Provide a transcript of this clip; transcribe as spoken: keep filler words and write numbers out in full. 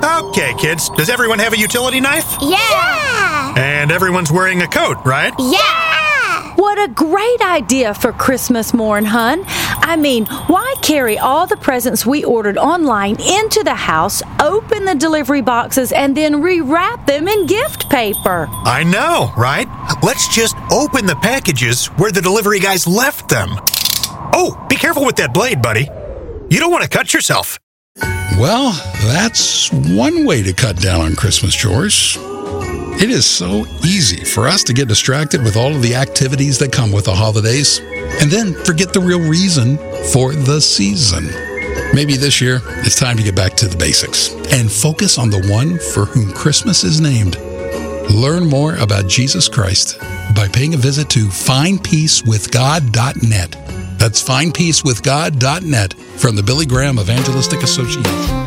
Okay, kids, does everyone have a utility knife? Yeah! And everyone's wearing a coat, right? Yeah! What a great idea for Christmas morn, hun. I mean, why carry all the presents we ordered online into the house, open the delivery boxes, and then rewrap them in gift paper? I know, right? Let's just open the packages where the delivery guys left them. Oh, be careful with that blade, buddy. You don't want to cut yourself. Well, that's one way to cut down on Christmas chores. It is so easy for us to get distracted with all of the activities that come with the holidays and then forget the real reason for the season. Maybe this year it's time to get back to the basics and focus on the one for whom Christmas is named. Learn more about Jesus Christ by paying a visit to find peace with god dot net. That's find peace with god dot net from the Billy Graham Evangelistic Association.